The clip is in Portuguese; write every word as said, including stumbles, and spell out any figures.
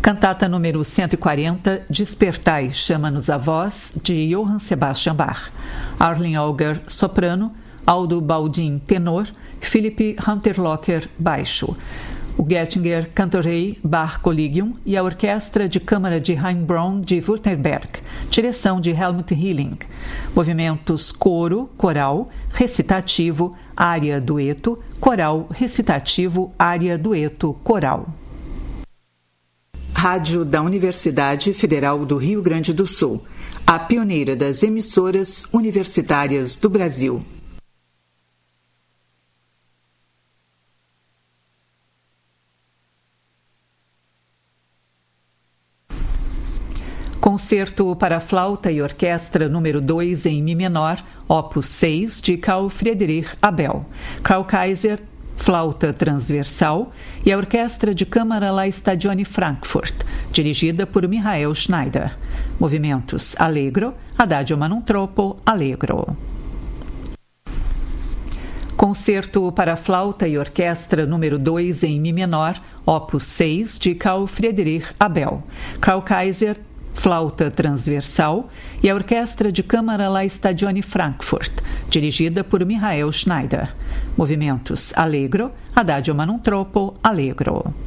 Cantata número cento e quarenta, Despertai, chama-nos a voz, de Johann Sebastian Bach. Arlen Auger, soprano, Aldo Baldin, tenor, Philipp Hunterlocher, baixo. O Gettinger Cantorei Bach Collegium e a Orquestra de Câmara de Heilbronn de Württemberg, direção de Helmut Hilling. Movimentos coro, coral, recitativo, área, dueto, coral, recitativo, área, dueto, coral. Rádio da Universidade Federal do Rio Grande do Sul, a pioneira das emissoras universitárias do Brasil. Concerto para flauta e orquestra número dois em Mi menor, opus seis, de Carl Friedrich Abel. Karl Kaiser, flauta transversal, e a Orquestra de Câmara La Stagione Frankfurt, dirigida por Michael Schneider. Movimentos allegro, adagio ma non troppo, allegro. Concerto para flauta e orquestra número dois em Mi menor, opus seis, de Carl Friedrich Abel. Karl Kaiser, flauta transversal, e a Orquestra de Câmara La Stagione Frankfurt, dirigida por Michael Schneider. Movimentos allegro, adagio ma non troppo, allegro.